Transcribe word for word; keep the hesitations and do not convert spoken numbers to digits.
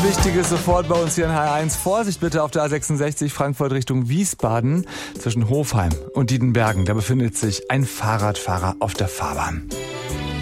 Wichtiges sofort bei uns hier in H R eins. Vorsicht bitte auf der A sechsundsechzig Frankfurt Richtung Wiesbaden zwischen Hofheim und Diedenbergen. Da befindet sich ein Fahrradfahrer auf der Fahrbahn.